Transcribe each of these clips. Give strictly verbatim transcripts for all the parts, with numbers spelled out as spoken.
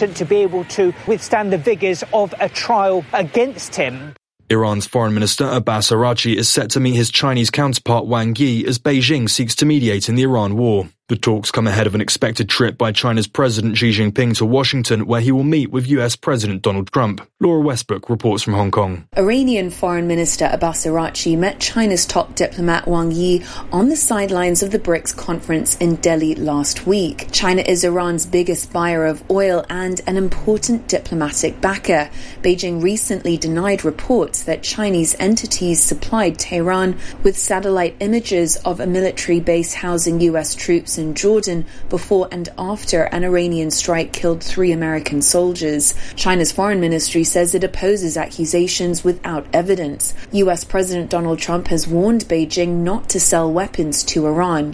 to be able to withstand the vigours of a trial against him. Iran's Foreign Minister Abbas Araghchi is set to meet his Chinese counterpart Wang Yi as Beijing seeks to mediate in the Iran war. The talks come ahead of an expected trip by China's President Xi Jinping to Washington, where he will meet with U S President Donald Trump. Laura Westbrook reports from Hong Kong. Iranian Foreign Minister Abbas Araghchi met China's top diplomat Wang Yi on the sidelines of the BRICS conference in Delhi last week. China is Iran's biggest buyer of oil and an important diplomatic backer. Beijing recently denied reports that Chinese entities supplied Tehran with satellite images of a military base housing U S troops in Jordan before and after an Iranian strike killed three American soldiers. China's foreign ministry says it opposes accusations without evidence. U S President Donald Trump has warned Beijing not to sell weapons to Iran.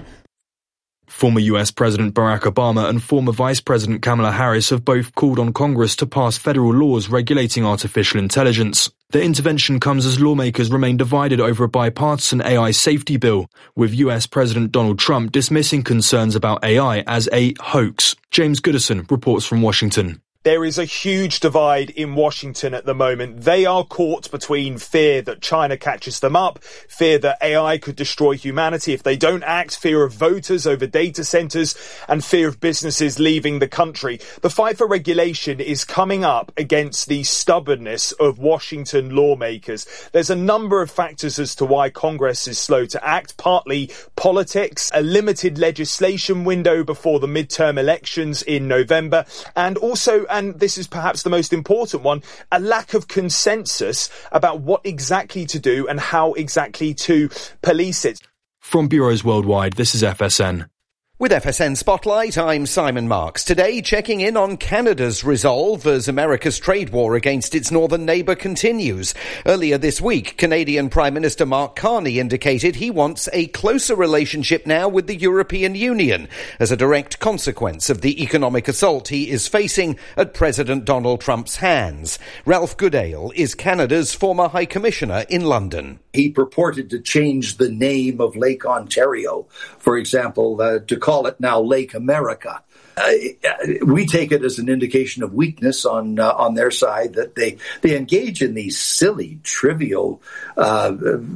Former U S President Barack Obama and former Vice President Kamala Harris have both called on Congress to pass federal laws regulating artificial intelligence. The intervention comes as lawmakers remain divided over a bipartisan A I safety bill, with U S President Donald Trump dismissing concerns about A I as a hoax. James Goodison reports from Washington. There is a huge divide in Washington at the moment. They are caught between fear that China catches them up, fear that A I could destroy humanity if they don't act, fear of voters over data centers, and fear of businesses leaving the country. The fight for regulation is coming up against the stubbornness of Washington lawmakers. There's a number of factors as to why Congress is slow to act, partly politics, a limited legislation window before the midterm elections in November, and also, and this is perhaps the most important one, a lack of consensus about what exactly to do and how exactly to police it. From bureaus worldwide, this is F S N. With F S N Spotlight, I'm Simon Marks. Today, checking in on Canada's resolve as America's trade war against its northern neighbour continues. Earlier this week, Canadian Prime Minister Mark Carney indicated he wants a closer relationship now with the European Union as a direct consequence of the economic assault he is facing at President Donald Trump's hands. Ralph Goodale is Canada's former High Commissioner in London. He purported to change the name of Lake Ontario, for example, uh, to call it now Lake America. Uh, we take it as an indication of weakness on uh, on their side that they, they engage in these silly, trivial, uh,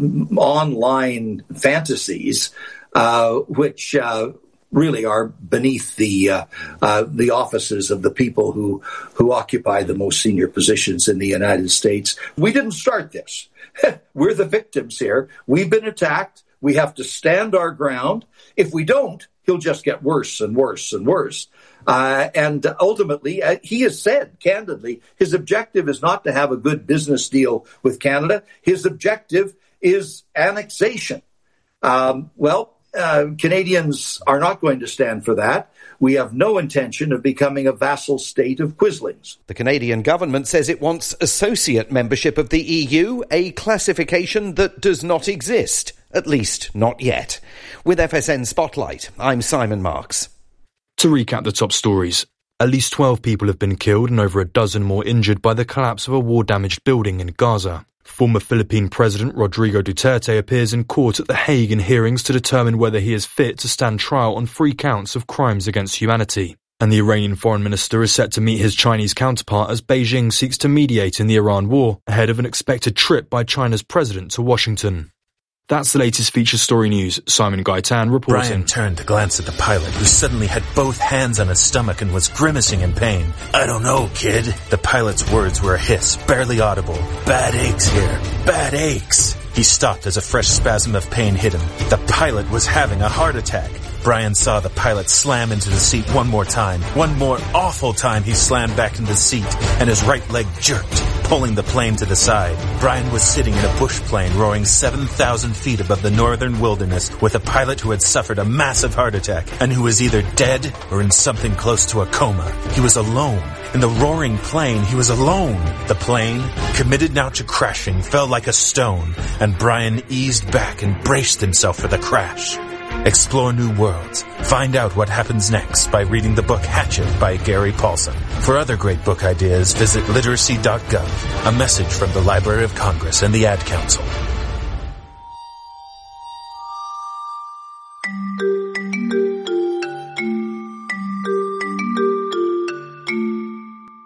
online fantasies, uh, which uh, really are beneath the uh, uh, the offices of the people who who occupy the most senior positions in the United States. We didn't start this. We're the victims here. We've been attacked. We have to stand our ground. If we don't, he'll just get worse and worse and worse. Uh, and ultimately, uh, he has said candidly, his objective is not to have a good business deal with Canada. His objective is annexation. Um, well, uh, Canadians are not going to stand for that. We have no intention of becoming a vassal state of Quislings. The Canadian government says it wants associate membership of the E U, a classification that does not exist, at least not yet. With F S N Spotlight, I'm Simon Marks. To recap the top stories, at least twelve people have been killed and over a dozen more injured by the collapse of a war-damaged building in Gaza. Former Philippine President Rodrigo Duterte appears in court at The Hague in hearings to determine whether he is fit to stand trial on three counts of crimes against humanity. And the Iranian foreign minister is set to meet his Chinese counterpart as Beijing seeks to mediate in the Iran war ahead of an expected trip by China's president to Washington. That's the latest feature story news. Simon Gaitan reporting. Brian turned to glance at the pilot, who suddenly had both hands on his stomach and was grimacing in pain. I don't know, kid. The pilot's words were a hiss, barely audible. Bad aches here. Bad aches. He stopped as a fresh spasm of pain hit him. The pilot was having a heart attack. Brian saw the pilot slam into the seat one more time. One more awful time he slammed back into the seat, and his right leg jerked, pulling the plane to the side. Brian was sitting in a bush plane roaring seven thousand feet above the northern wilderness with a pilot who had suffered a massive heart attack and who was either dead or in something close to a coma. He was alone. In the roaring plane, he was alone. The plane, committed now to crashing, fell like a stone, and Brian eased back and braced himself for the crash. Explore new worlds. Find out what happens next by reading the book Hatchet by Gary Paulson. For other great book ideas, visit literacy dot gov. A message from the Library of Congress and the Ad Council.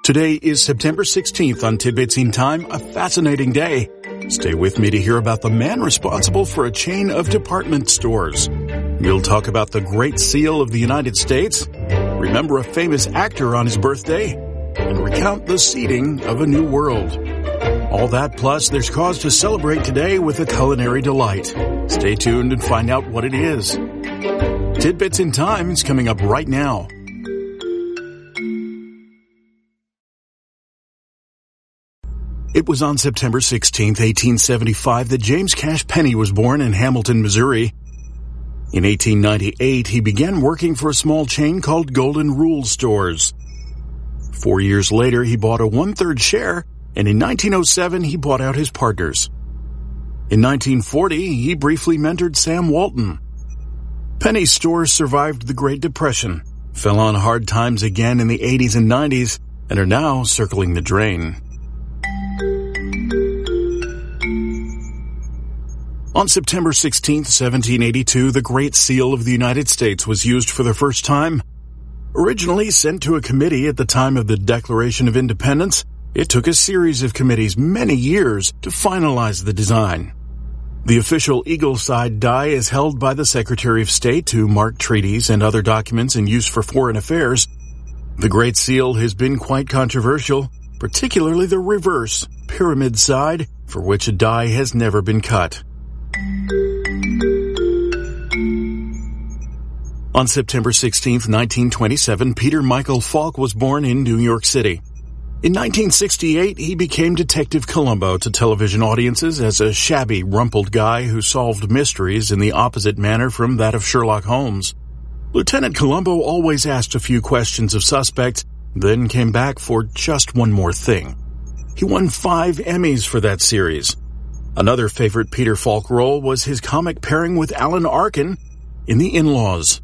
Today is September sixteenth on Tidbits in Time, a fascinating day. Stay with me to hear about the man responsible for a chain of department stores. We'll talk about the Great Seal of the United States, remember a famous actor on his birthday, and recount the seeding of a new world. All that plus there's cause to celebrate today with a culinary delight. Stay tuned and find out what it is. Tidbits in Time is coming up right now. It was on September sixteenth, eighteen seventy-five, that James Cash Penney was born in Hamilton, Missouri. In eighteen ninety-eight, he began working for a small chain called Golden Rule Stores. Four years later, he bought a one-third share, and in nineteen oh seven, he bought out his partners. In nineteen forty, he briefly mentored Sam Walton. Penney's stores survived the Great Depression, fell on hard times again in the eighties and nineties, and are now circling the drain. On September sixteenth, seventeen eighty-two, the Great Seal of the United States was used for the first time. Originally sent to a committee at the time of the Declaration of Independence, it took a series of committees many years to finalize the design. The official eagle-side die is held by the Secretary of State to mark treaties and other documents in use for foreign affairs. The Great Seal has been quite controversial, particularly the reverse, pyramid side, for which a die has never been cut. On September sixteenth, nineteen twenty-seven, Peter Michael Falk was born in New York City. In nineteen sixty-eight, he became Detective Columbo to television audiences as a shabby, rumpled guy who solved mysteries in the opposite manner from that of Sherlock Holmes. Lieutenant Columbo always asked a few questions of suspects, then came back for just one more thing. He won five Emmys for that series. Another favorite Peter Falk role was his comic pairing with Alan Arkin in The In-Laws.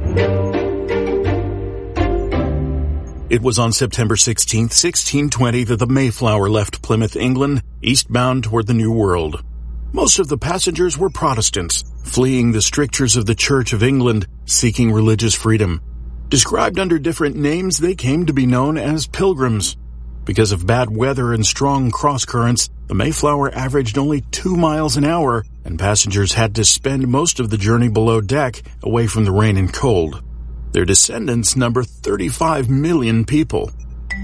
It was on September sixteenth, sixteen twenty, that the Mayflower left Plymouth, England, eastbound toward the New World. Most of the passengers were Protestants, fleeing the strictures of the Church of England, seeking religious freedom. Described under different names, they came to be known as pilgrims. Because of bad weather and strong cross-currents, the Mayflower averaged only two miles an hour, and passengers had to spend most of the journey below deck, away from the rain and cold. Their descendants number thirty-five million people.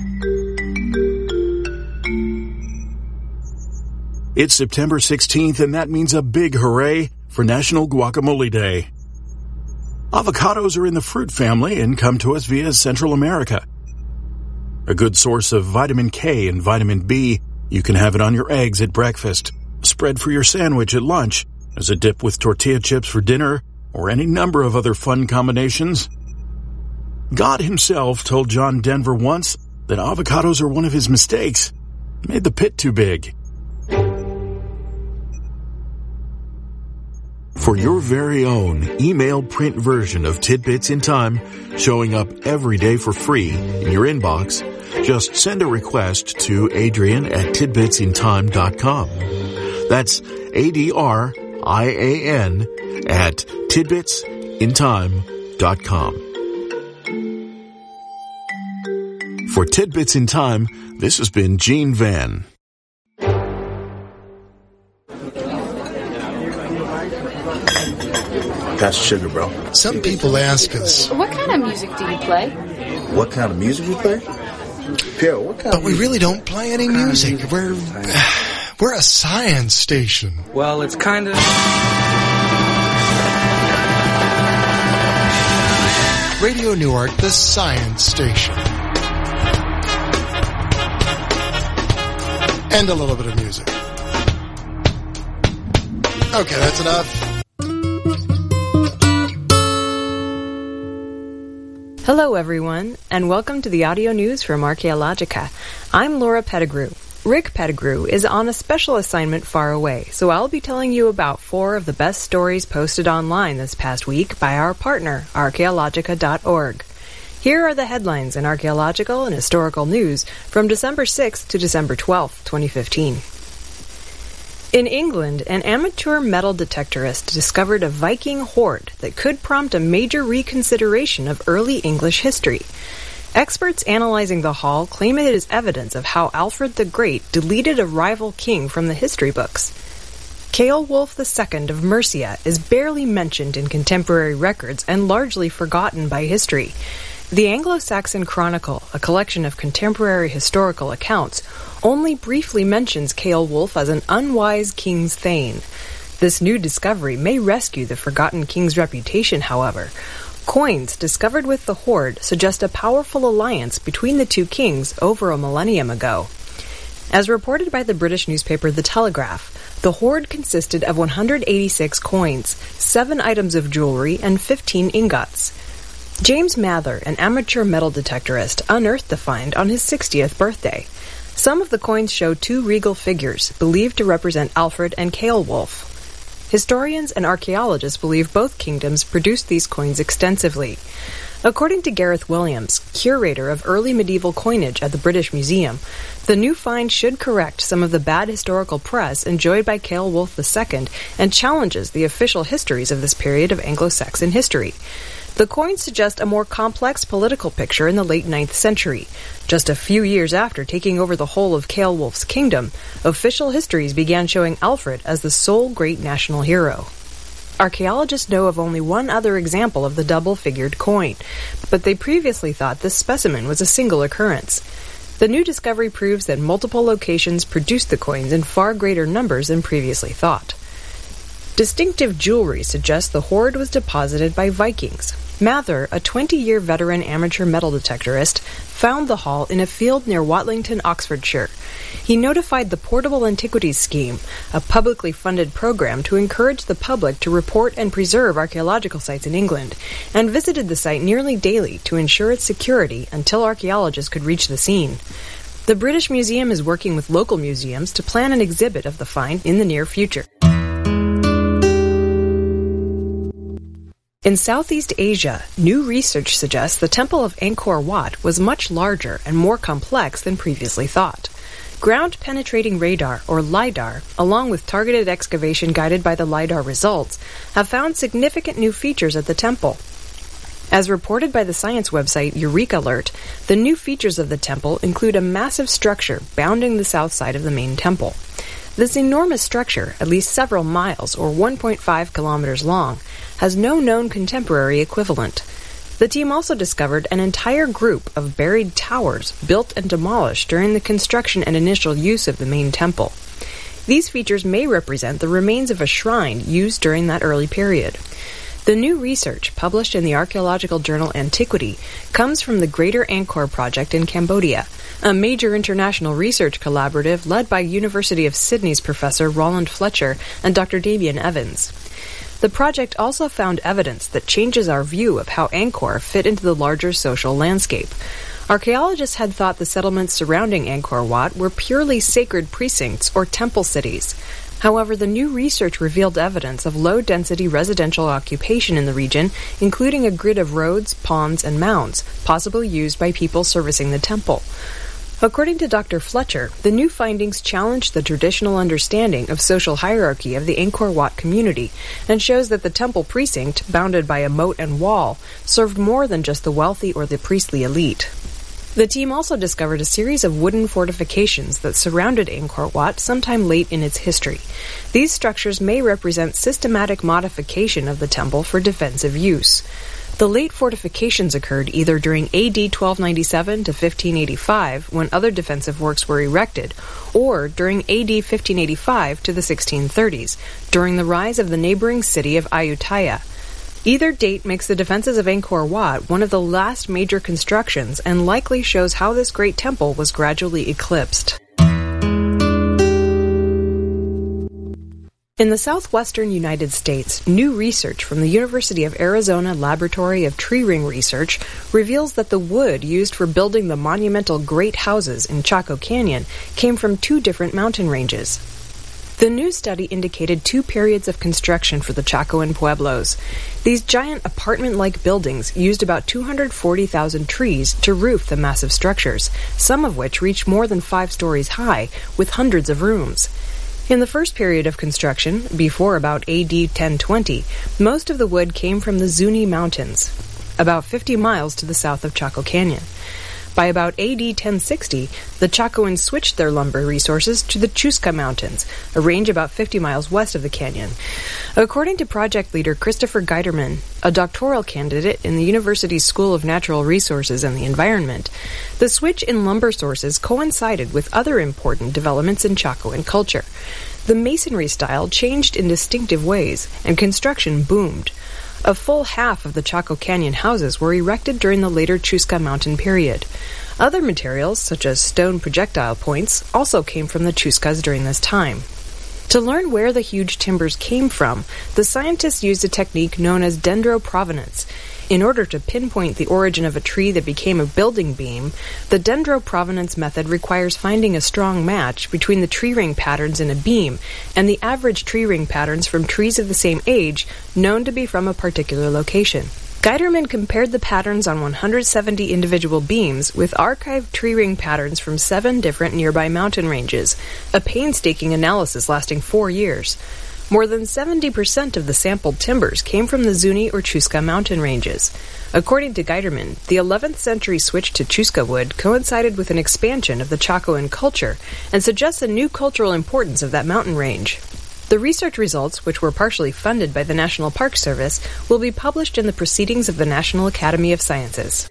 It's September sixteenth, and that means a big hooray for National Guacamole Day. Avocados are in the fruit family and come to us via Central America. A good source of vitamin K and vitamin B, you can have it on your eggs at breakfast, spread for your sandwich at lunch, as a dip with tortilla chips for dinner, or any number of other fun combinations. God himself told John Denver once that avocados are one of his mistakes. Made the pit too big. For your very own email print version of Tidbits in Time, showing up every day for free in your inbox, just send a request to Adrian at tidbits in time dot com. That's A D R I A N at tidbits in time dot com. For Tidbits in Time, this has been Gene Van. That's sugar, bro. Some people ask us, what kind of music do you play? What kind of music we play? Pierre, what kind but of we really don't play any music. We're, we're a science station. Well, it's kind of... Radio Newark, the science station. And a little bit of music. Okay, that's enough. Hello, everyone, and welcome to the audio news from Archaeologica. I'm Laura Pettigrew. Rick Pettigrew is on a special assignment far away, so I'll be telling you about four of the best stories posted online this past week by our partner, archaeologica dot org. Here are the headlines in archaeological and historical news from December sixth to December twelfth, twenty fifteen. In England, an amateur metal detectorist discovered a Viking hoard that could prompt a major reconsideration of early English history. Experts analyzing the hall claim it is evidence of how Alfred the Great deleted a rival king from the history books. Ceolwulf the Second of Mercia is barely mentioned in contemporary records and largely forgotten by history. The Anglo-Saxon Chronicle, a collection of contemporary historical accounts, only briefly mentions Ceolwulf as an unwise king's thane. This new discovery may rescue the forgotten king's reputation, however. Coins discovered with the hoard suggest a powerful alliance between the two kings over a millennium ago. As reported by the British newspaper The Telegraph, the hoard consisted of one hundred eighty-six coins, seven items of jewelry, and fifteen ingots. James Mather, an amateur metal detectorist, unearthed the find on his sixtieth birthday. Some of the coins show two regal figures, believed to represent Alfred and Ceolwulf. Historians and archaeologists believe both kingdoms produced these coins extensively. According to Gareth Williams, curator of early medieval coinage at the British Museum, the new find should correct some of the bad historical press enjoyed by Ceolwulf the Second and challenges the official histories of this period of Anglo-Saxon history. The coins suggest a more complex political picture in the late ninth century. Just a few years after taking over the whole of Ceolwulf's kingdom, official histories began showing Alfred as the sole great national hero. Archaeologists know of only one other example of the double-figured coin, but they previously thought this specimen was a single occurrence. The new discovery proves that multiple locations produced the coins in far greater numbers than previously thought. Distinctive jewelry suggests the hoard was deposited by Vikings. Mather, a twenty-year veteran amateur metal detectorist, found the haul in a field near Watlington, Oxfordshire. He notified the Portable Antiquities Scheme, a publicly funded program to encourage the public to report and preserve archaeological sites in England, and visited the site nearly daily to ensure its security until archaeologists could reach the scene. The British Museum is working with local museums to plan an exhibit of the find in the near future. In Southeast Asia, new research suggests the Temple of Angkor Wat was much larger and more complex than previously thought. Ground-penetrating radar, or LiDAR, along with targeted excavation guided by the LiDAR results, have found significant new features at the temple. As reported by the science website Eureka Alert, the new features of the temple include a massive structure bounding the south side of the main temple. This enormous structure, at least several miles or one point five kilometers long, has no known contemporary equivalent. The team also discovered an entire group of buried towers built and demolished during the construction and initial use of the main temple. These features may represent the remains of a shrine used during that early period. The new research, published in the archaeological journal Antiquity, comes from the Greater Angkor Project in Cambodia, a major international research collaborative led by University of Sydney's Professor Roland Fletcher and Doctor Damien Evans. The project also found evidence that changes our view of how Angkor fit into the larger social landscape. Archaeologists had thought the settlements surrounding Angkor Wat were purely sacred precincts or temple cities. However, the new research revealed evidence of low-density residential occupation in the region, including a grid of roads, ponds, and mounds, possibly used by people servicing the temple. According to Doctor Fletcher, the new findings challenge the traditional understanding of social hierarchy of the Angkor Wat community and shows that the temple precinct, bounded by a moat and wall, served more than just the wealthy or the priestly elite. The team also discovered a series of wooden fortifications that surrounded Angkor Wat sometime late in its history. These structures may represent systematic modification of the temple for defensive use. The late fortifications occurred either during A D twelve ninety-seven to fifteen eighty-five, when other defensive works were erected, or during A D fifteen eighty-five to the sixteen thirties, during the rise of the neighboring city of Ayutthaya. Either date makes the defenses of Angkor Wat one of the last major constructions and likely shows how this great temple was gradually eclipsed. In the southwestern United States, new research from the University of Arizona Laboratory of Tree Ring Research reveals that the wood used for building the monumental Great Houses in Chaco Canyon came from two different mountain ranges. The new study indicated two periods of construction for the Chacoan pueblos. These giant apartment-like buildings used about two hundred forty thousand trees to roof the massive structures, some of which reached more than five stories high, with hundreds of rooms. In the first period of construction, before about A D ten twenty, most of the wood came from the Zuni Mountains. about fifty miles to the south of Chaco Canyon. By about A D ten sixty, the Chacoans switched their lumber resources to the Chusca Mountains, a range about fifty miles west of the canyon. According to project leader Christopher Guiderman, a doctoral candidate in the university's School of Natural Resources and the Environment, the switch in lumber sources coincided with other important developments in Chacoan culture. The masonry style changed in distinctive ways, and construction boomed. A full half of the Chaco Canyon houses were erected during the later Chusca Mountain period. Other materials, such as stone projectile points, also came from the Chuscas during this time. To learn where the huge timbers came from, the scientists used a technique known as dendroprovenance. In order to pinpoint the origin of a tree that became a building beam, the dendroprovenance method requires finding a strong match between the tree ring patterns in a beam and the average tree ring patterns from trees of the same age known to be from a particular location. Guiderman compared the patterns on one hundred seventy individual beams with archived tree ring patterns from seven different nearby mountain ranges, a painstaking analysis lasting four years. More than seventy percent of the sampled timbers came from the Zuni or Chusca mountain ranges. According to Guiderman, the eleventh century switch to Chusca wood coincided with an expansion of the Chacoan culture and suggests a new cultural importance of that mountain range. The research results, which were partially funded by the National Park Service, will be published in the Proceedings of the National Academy of Sciences.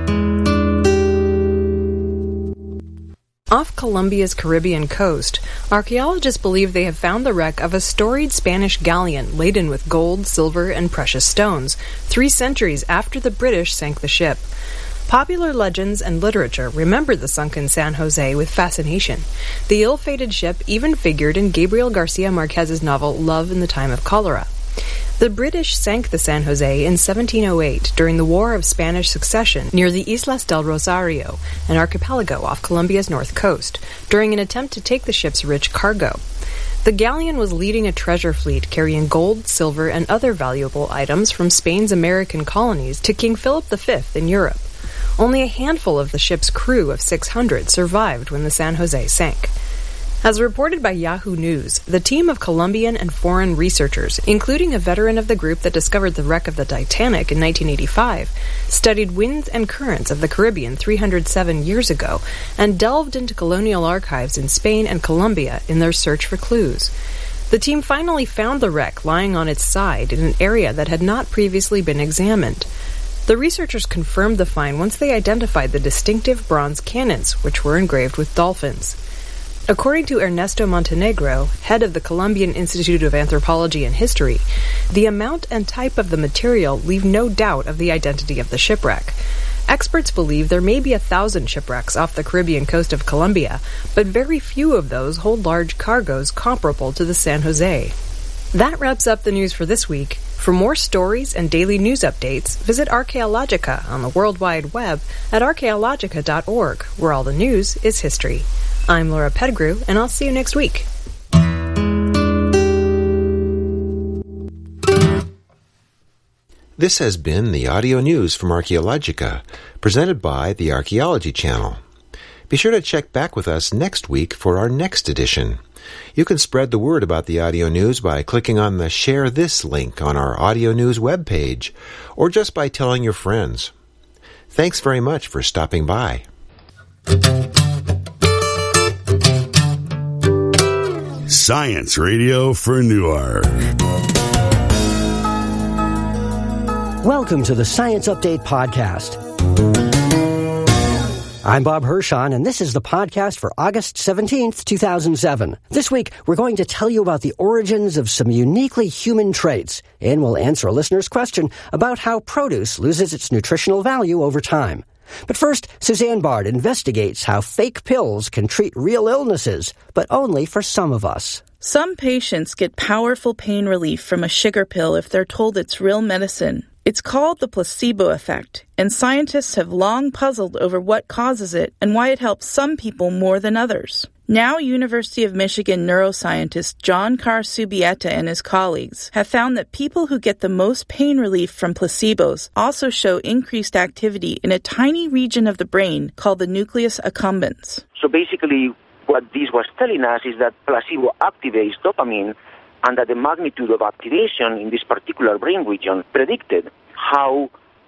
Off Colombia's Caribbean coast, archaeologists believe they have found the wreck of a storied Spanish galleon laden with gold, silver, and precious stones, three centuries after the British sank the ship. Popular legends and literature remember the sunken San Jose with fascination. The ill-fated ship even figured in Gabriel Garcia Marquez's novel Love in the Time of Cholera. The British sank the San Jose in seventeen oh eight during the War of Spanish Succession near the Islas del Rosario, an archipelago off Colombia's north coast, during an attempt to take the ship's rich cargo. The galleon was leading a treasure fleet carrying gold, silver, and other valuable items from Spain's American colonies to King Philip the Fifth in Europe. Only a handful of the ship's crew of six hundred survived when the San Jose sank. As reported by Yahoo News, the team of Colombian and foreign researchers, including a veteran of the group that discovered the wreck of the Titanic in nineteen eighty-five, studied winds and currents of the Caribbean three hundred seven years ago and delved into colonial archives in Spain and Colombia in their search for clues. The team finally found the wreck lying on its side in an area that had not previously been examined. The researchers confirmed the find once they identified the distinctive bronze cannons, which were engraved with dolphins. According to Ernesto Montenegro, head of the Colombian Institute of Anthropology and History, the amount and type of the material leave no doubt of the identity of the shipwreck. Experts believe there may be a thousand shipwrecks off the Caribbean coast of Colombia, but very few of those hold large cargoes comparable to the San Jose. That wraps up the news for this week. For more stories and daily news updates, visit Archaeologica on the World Wide Web at archaeologica dot org, where all the news is history. I'm Laura Pettigrew, and I'll see you next week. This has been the audio news from Archaeologica, presented by the Archaeology Channel. Be sure to check back with us next week for our next edition. You can spread the word about the audio news by clicking on the Share This link on our audio news webpage, or just by telling your friends. Thanks very much for stopping by. Science Radio for Newark. Welcome to the Science Update Podcast. I'm Bob Hirschon, and this is the podcast for August seventeenth, two thousand seven. This week, we're going to tell you about the origins of some uniquely human traits, and we'll answer a listener's question about how produce loses its nutritional value over time. But first, Suzanne Bard investigates how fake pills can treat real illnesses, but only for some of us. Some patients get powerful pain relief from a sugar pill if they're told it's real medicine. It's called the placebo effect, and scientists have long puzzled over what causes it and why it helps some people more than others. Now, University of Michigan neuroscientist John Carr Subieta and his colleagues have found that people who get the most pain relief from placebos also show increased activity in a tiny region of the brain called the nucleus accumbens. So basically, what this was telling us is that placebo activates dopamine, and that the magnitude of activation in this particular brain region predicted how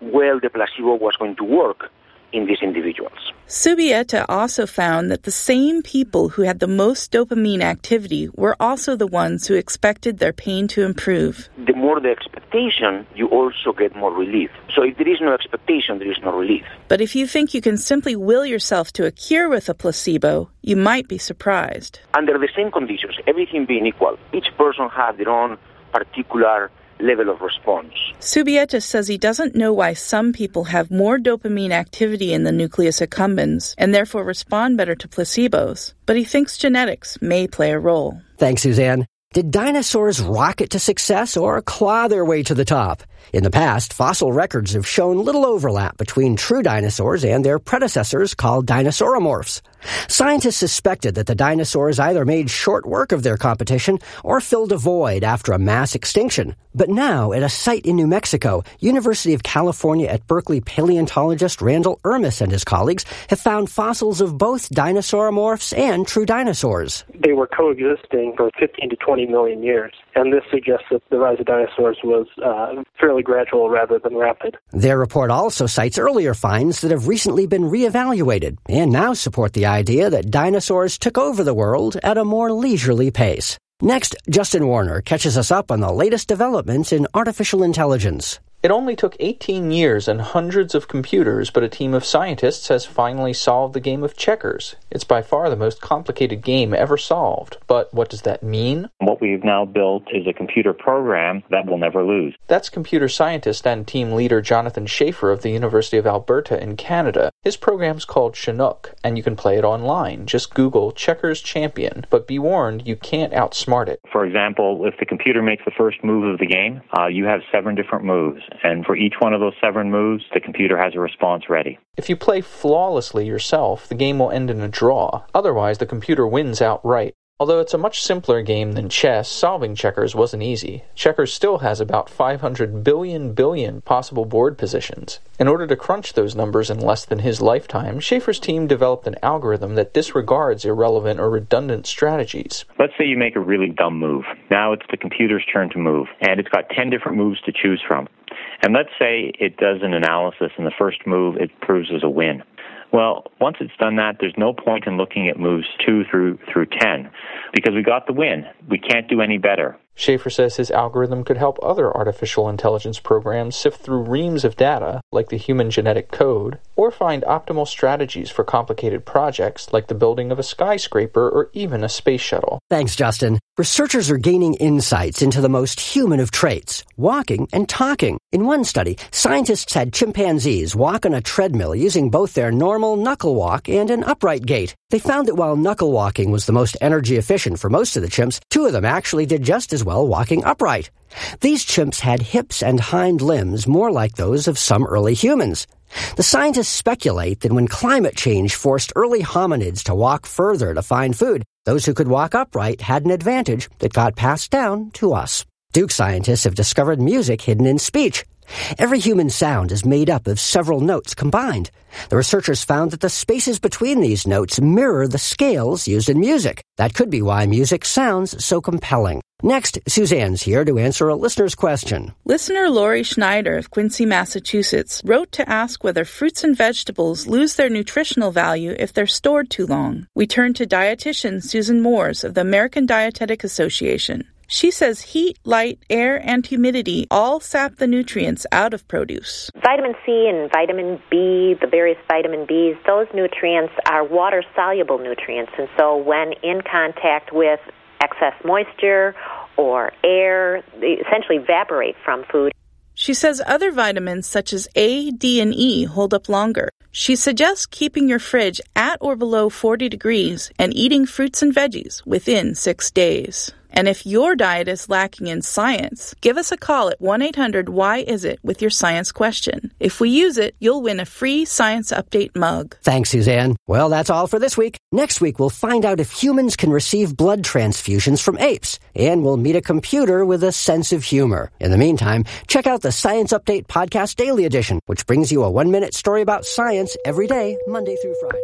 well the placebo was going to work in these individuals. Subieta also found that the same people who had the most dopamine activity were also the ones who expected their pain to improve. The more the expectation, you also get more relief. So if there is no expectation, there is no relief. But if you think you can simply will yourself to a cure with a placebo, you might be surprised. Under the same conditions, everything being equal, each person has their own particular level of response. Subieta says he doesn't know why some people have more dopamine activity in the nucleus accumbens and therefore respond better to placebos, but he thinks genetics may play a role. Thanks, Suzanne. Did dinosaurs rocket to success or claw their way to the top? In the past, fossil records have shown little overlap between true dinosaurs and their predecessors called dinosauromorphs. Scientists suspected that the dinosaurs either made short work of their competition or filled a void after a mass extinction. But now, at a site in New Mexico, University of California at Berkeley paleontologist Randall Ermis and his colleagues have found fossils of both dinosauromorphs and true dinosaurs. They were coexisting for fifteen to twenty million years, and this suggests that the rise of dinosaurs was uh, fairly gradual rather than rapid. Their report also cites earlier finds that have recently been reevaluated and now support the idea that dinosaurs took over the world at a more leisurely pace. Next, Justin Warner catches us up on the latest developments in artificial intelligence. It only took eighteen years and hundreds of computers, but a team of scientists has finally solved the game of checkers. It's by far the most complicated game ever solved. But what does that mean? What we've now built is a computer program that will never lose. That's computer scientist and team leader Jonathan Schaefer of the University of Alberta in Canada. His program's called Chinook, and you can play it online. Just Google Checkers Champion. But be warned, you can't outsmart it. For example, if the computer makes the first move of the game, uh, you have seven different moves. And for each one of those seven moves, the computer has a response ready. If you play flawlessly yourself, the game will end in a draw. Otherwise, the computer wins outright. Although it's a much simpler game than chess, solving checkers wasn't easy. Checkers still has about five hundred billion billion possible board positions. In order to crunch those numbers in less than his lifetime, Schaefer's team developed an algorithm that disregards irrelevant or redundant strategies. Let's say you make a really dumb move. Now it's the computer's turn to move, and it's got ten different moves to choose from. And let's say it does an analysis, and the first move it proves as a win. Well, once it's done that, there's no point in looking at moves two through through ten, because we got the win. We can't do any better. Schaefer says his algorithm could help other artificial intelligence programs sift through reams of data, like the human genetic code, or find optimal strategies for complicated projects like the building of a skyscraper or even a space shuttle. Thanks, Justin. Researchers are gaining insights into the most human of traits, walking and talking. In one study, scientists had chimpanzees walk on a treadmill using both their normal knuckle walk and an upright gait. They found that while knuckle walking was the most energy efficient for most of the chimps, two of them actually did just as well walking upright. These chimps had hips and hind limbs more like those of some early humans. The scientists speculate that when climate change forced early hominids to walk further to find food, those who could walk upright had an advantage that got passed down to us. Duke scientists have discovered music hidden in speech. Every human sound is made up of several notes combined. The researchers found that the spaces between these notes mirror the scales used in music. That could be why music sounds so compelling. Next, Suzanne's here to answer a listener's question. Listener Lori Schneider of Quincy, Massachusetts, wrote to ask whether fruits and vegetables lose their nutritional value if they're stored too long. We turn to dietitian Susan Moores of the American Dietetic Association. She says heat, light, air, and humidity all sap the nutrients out of produce. Vitamin C and vitamin B, the various vitamin Bs, those nutrients are water-soluble nutrients, and so when in contact with excess moisture or air, they essentially evaporate from food. She says other vitamins such as A, D, and E hold up longer. She suggests keeping your fridge at or below forty degrees and eating fruits and veggies within six days. And if your diet is lacking in science, give us a call at one eight hundred why is it with your science question. If we use it, you'll win a free Science Update mug. Thanks, Suzanne. Well, that's all for this week. Next week, we'll find out if humans can receive blood transfusions from apes, and we'll meet a computer with a sense of humor. In the meantime, check out the Science Update Podcast Daily Edition, which brings you a one-minute story about science every day, Monday through Friday.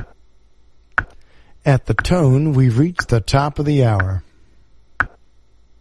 At the tone, we've reached the top of the hour.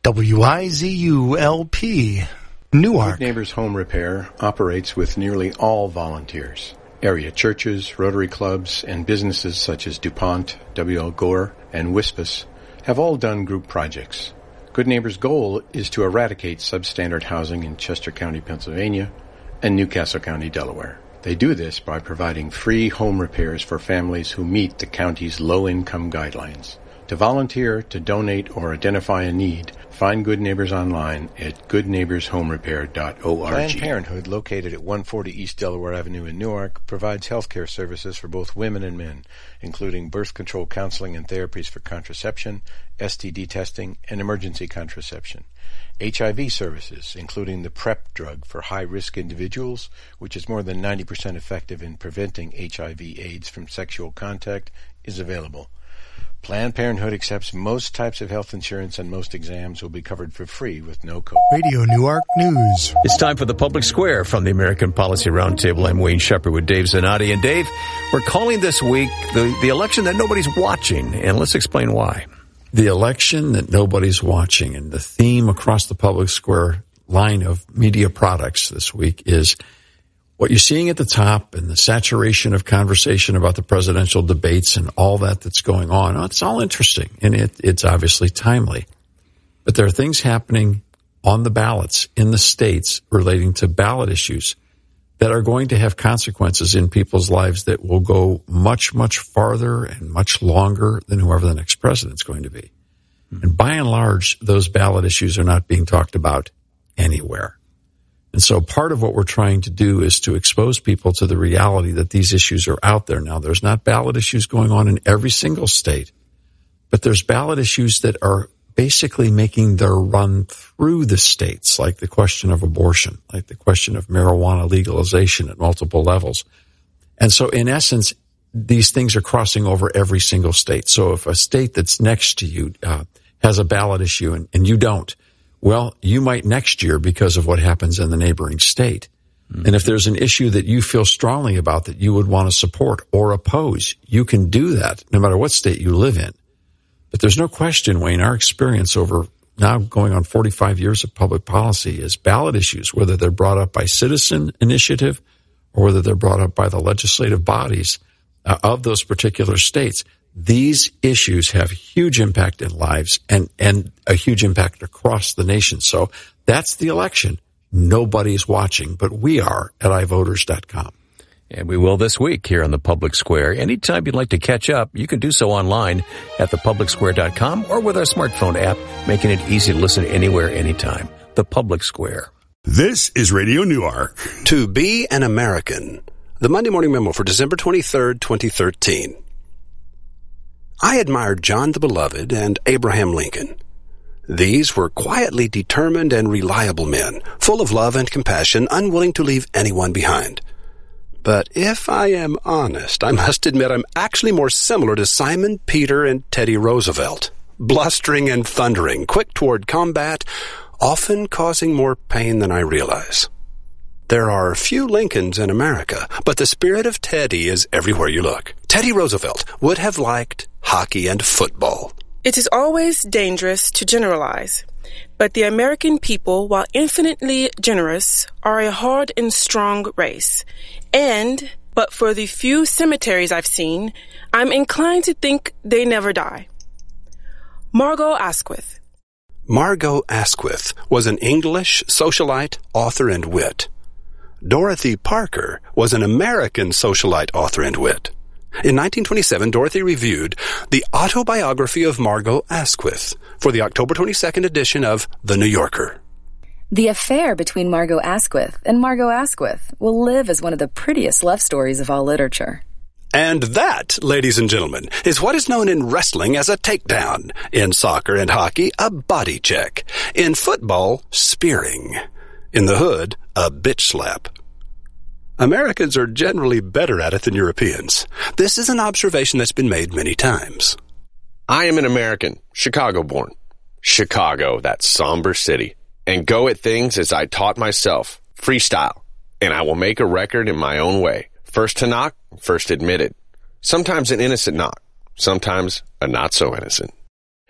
W I Z U L P, Newark. Good Neighbors Home Repair operates with nearly all volunteers. Area churches, Rotary clubs, and businesses such as DuPont, W L. Gore, and Wispus have all done group projects. Good Neighbors' goal is to eradicate substandard housing in Chester County, Pennsylvania, and Newcastle County, Delaware. They do this by providing free home repairs for families who meet the county's low-income guidelines. To volunteer, to donate, or identify a need, find Good Neighbors online at good neighbors home repair dot org. Planned Parenthood, located at one forty East Delaware Avenue in Newark, provides health care services for both women and men, including birth control counseling and therapies for contraception, S T D testing, and emergency contraception. H I V services, including the PrEP drug for high-risk individuals, which is more than ninety percent effective in preventing H I V AIDS from sexual contact, is available. Planned Parenthood accepts most types of health insurance, and most exams will be covered for free with no copay. Radio Newark News. It's time for the Public Square from the American Policy Roundtable. I'm Wayne Shepherd with Dave Zanotti. And Dave, we're calling this week the, the election that nobody's watching, and let's explain why. The election that nobody's watching, and the theme across the Public Square line of media products this week is what you're seeing at the top and the saturation of conversation about the presidential debates and all that that's going on. It's all interesting, and it, it's obviously timely. But there are things happening on the ballots in the states relating to ballot issues that are going to have consequences in people's lives that will go much, much farther and much longer than whoever the next president's going to be. And by and large, those ballot issues are not being talked about anywhere. And so part of what we're trying to do is to expose people to the reality that these issues are out there. Now, there's not ballot issues going on in every single state, but there's ballot issues that are basically making their run through the states, like the question of abortion, like the question of marijuana legalization at multiple levels. And so in essence, these things are crossing over every single state. So if a state that's next to you uh, has a ballot issue and, and you don't, well, you might next year because of what happens in the neighboring state. Mm-hmm. And if there's an issue that you feel strongly about that you would want to support or oppose, you can do that no matter what state you live in. But there's no question, Wayne, our experience over now going on forty-five years of public policy is ballot issues, whether they're brought up by citizen initiative or whether they're brought up by the legislative bodies uh, of those particular states. These issues have huge impact in lives and, and a huge impact across the nation. So that's the election. Nobody's watching, but we are at i voters dot com. And we will this week here on the Public Square. Anytime you'd like to catch up, you can do so online at the public square dot com or with our smartphone app, making it easy to listen anywhere, anytime. The Public Square. This is Radio Newark. To be an American. The Monday Morning Memo for December twenty-third, twenty thirteen. I admired John the Beloved and Abraham Lincoln. These were quietly determined and reliable men, full of love and compassion, unwilling to leave anyone behind. But if I am honest, I must admit I'm actually more similar to Simon Peter and Teddy Roosevelt. Blustering and thundering, quick toward combat, often causing more pain than I realize. There are few Lincolns in America, but the spirit of Teddy is everywhere you look. Teddy Roosevelt would have liked hockey and football. It is always dangerous to generalize, but the American people, while infinitely generous, are a hard and strong race. And, but for the few cemeteries I've seen, I'm inclined to think they never die. Margot Asquith. Margot Asquith was an English socialite, author, and wit. Dorothy Parker was an American socialite, author, and wit. In nineteen twenty-seven, Dorothy reviewed the autobiography of Margot Asquith for the October twenty-second edition of The New Yorker. The affair between Margot Asquith and Margot Asquith will live as one of the prettiest love stories of all literature. And that, ladies and gentlemen, is what is known in wrestling as a takedown. In soccer and hockey, a body check. In football, spearing. In the hood, a bitch slap. Americans are generally better at it than Europeans. This is an observation that's been made many times. I am an American, Chicago-born. Chicago, that somber city. And go at things as I taught myself, freestyle. And I will make a record in my own way. First to knock, first admitted. Sometimes an innocent knock, sometimes a not so innocent.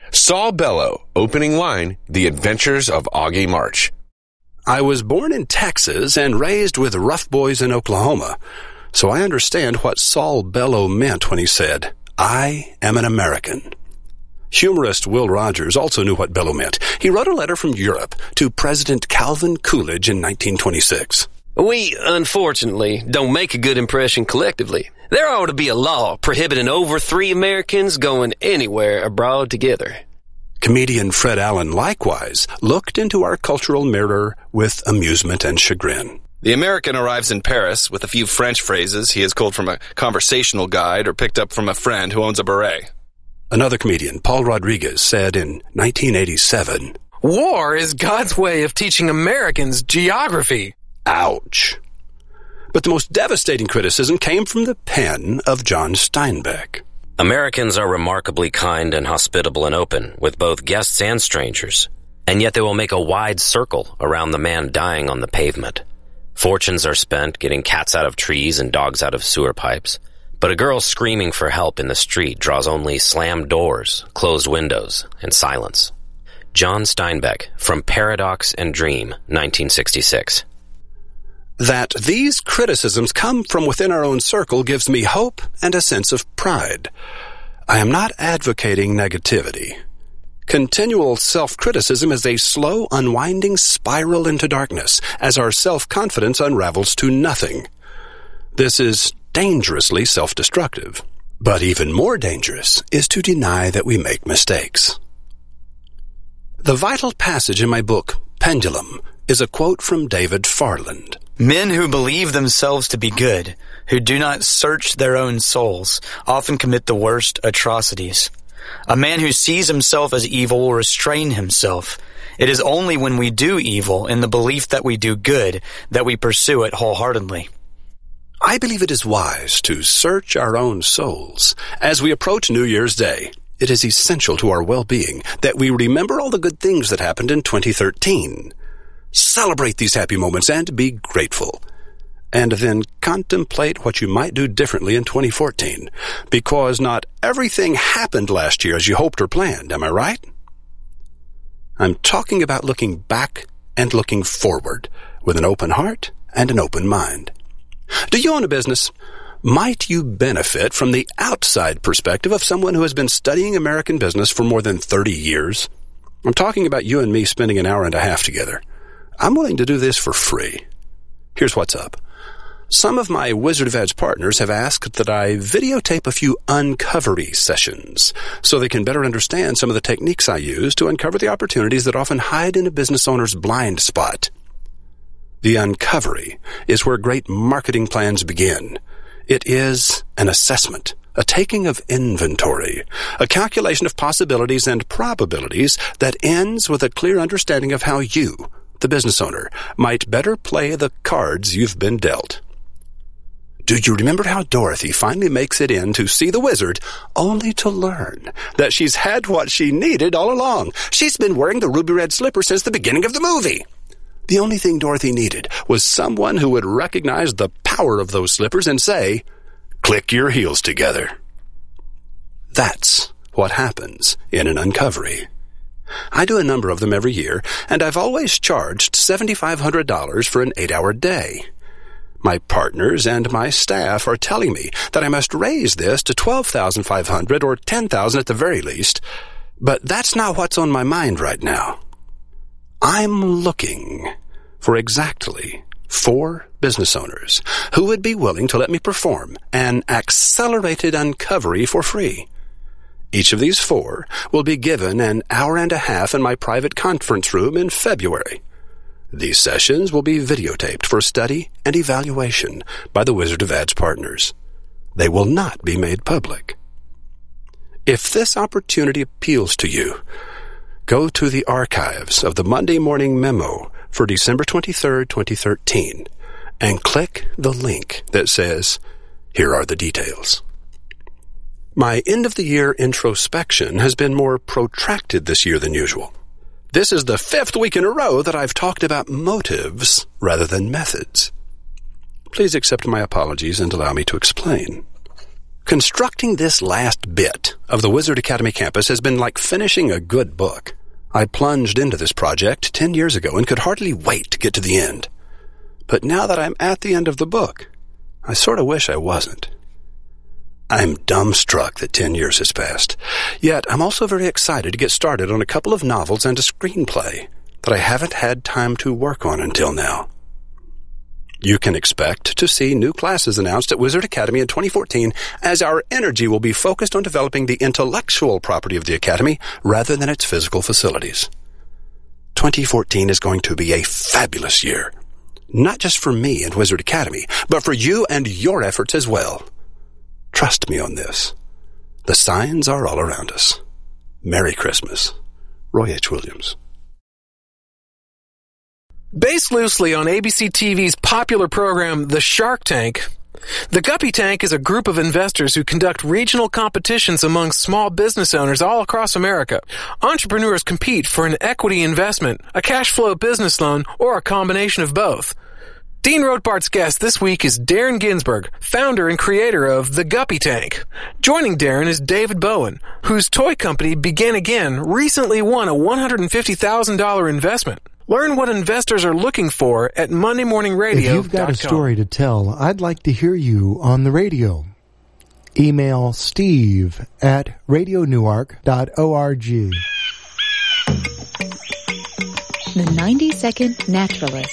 Saul Bellow, opening line, The Adventures of Augie March. I was born in Texas and raised with rough boys in Oklahoma, so I understand what Saul Bellow meant when he said, I am an American. Humorist Will Rogers also knew what Bellow meant. He wrote a letter from Europe to President Calvin Coolidge in nineteen twenty-six. We, unfortunately, don't make a good impression collectively. There ought to be a law prohibiting over three Americans going anywhere abroad together. Comedian Fred Allen likewise looked into our cultural mirror with amusement and chagrin. The American arrives in Paris with a few French phrases he has culled from a conversational guide or picked up from a friend who owns a beret. Another comedian, Paul Rodriguez, said in nineteen eighty-seven, War is God's way of teaching Americans geography. Ouch. But the most devastating criticism came from the pen of John Steinbeck. Americans are remarkably kind and hospitable and open with both guests and strangers, and yet they will make a wide circle around the man dying on the pavement. Fortunes are spent getting cats out of trees and dogs out of sewer pipes, but a girl screaming for help in the street draws only slammed doors, closed windows, and silence. John Steinbeck, from Paradox and Dream, nineteen sixty-six. That these criticisms come from within our own circle gives me hope and a sense of pride. I am not advocating negativity. Continual self-criticism is a slow, unwinding spiral into darkness as our self-confidence unravels to nothing. This is dangerously self-destructive. But even more dangerous is to deny that we make mistakes. The vital passage in my book, Pendulum, is a quote from David Farland. Men who believe themselves to be good, who do not search their own souls, often commit the worst atrocities. A man who sees himself as evil will restrain himself. It is only when we do evil in the belief that we do good that we pursue it wholeheartedly. I believe it is wise to search our own souls. As we approach New Year's Day, it is essential to our well-being that we remember all the good things that happened in twenty thirteen. Celebrate these happy moments and be grateful. And then contemplate what you might do differently in twenty fourteen. Because not everything happened last year as you hoped or planned, am I right? I'm talking about looking back and looking forward with an open heart and an open mind. Do you own a business? Might you benefit from the outside perspective of someone who has been studying American business for more than thirty years? I'm talking about you and me spending an hour and a half together. I'm willing to do this for free. Here's what's up. Some of my Wizard of Edge partners have asked that I videotape a few uncovery sessions so they can better understand some of the techniques I use to uncover the opportunities that often hide in a business owner's blind spot. The uncovery is where great marketing plans begin. It is an assessment, a taking of inventory, a calculation of possibilities and probabilities that ends with a clear understanding of how you, the business owner, might better play the cards you've been dealt. Do you remember how Dorothy finally makes it in to see the wizard, only to learn that she's had what she needed all along? She's been wearing the ruby red slipper since the beginning of the movie. The only thing Dorothy needed was someone who would recognize the power of those slippers and say, "Click your heels together." That's what happens in an uncovery. I do a number of them every year, and I've always charged seven thousand five hundred dollars for an eight-hour day. My partners and my staff are telling me that I must raise this to twelve thousand five hundred dollars or ten thousand dollars at the very least, but that's not what's on my mind right now. I'm looking for exactly four business owners who would be willing to let me perform an accelerated uncovery for free. Each of these four will be given an hour and a half in my private conference room in February. These sessions will be videotaped for study and evaluation by the Wizard of Ads partners. They will not be made public. If this opportunity appeals to you, go to the archives of the Monday Morning Memo for December twenty-third, twenty thirteen, and click the link that says, "Here are the details." My end-of-the-year introspection has been more protracted this year than usual. This is the fifth week in a row that I've talked about motives rather than methods. Please accept my apologies and allow me to explain. Constructing this last bit of the Wizard Academy campus has been like finishing a good book. I plunged into this project ten years ago and could hardly wait to get to the end. But now that I'm at the end of the book, I sort of wish I wasn't. I'm dumbstruck that ten years has passed. Yet I'm also very excited to get started on a couple of novels and a screenplay that I haven't had time to work on until now. You can expect to see new classes announced at Wizard Academy in twenty fourteen, as our energy will be focused on developing the intellectual property of the Academy rather than its physical facilities. twenty fourteen is going to be a fabulous year, not just for me and Wizard Academy, but for you and your efforts as well. Trust me on this. The signs are all around us. Merry Christmas. Roy H. Williams. Based loosely on A B C T V's popular program, The Shark Tank, the Guppy Tank is a group of investors who conduct regional competitions among small business owners all across America. Entrepreneurs compete for an equity investment, a cash flow business loan, or a combination of both. Dean Rothbart's guest this week is Darren Ginsburg, founder and creator of The Guppy Tank. Joining Darren is David Bowen, whose toy company Begin Again recently won a one hundred fifty thousand dollars investment. Learn what investors are looking for at Monday Morning Radio dot com. If you've got a story to tell, I'd like to hear you on the radio. Email steve at radio newark dot org. The ninety second Naturalist.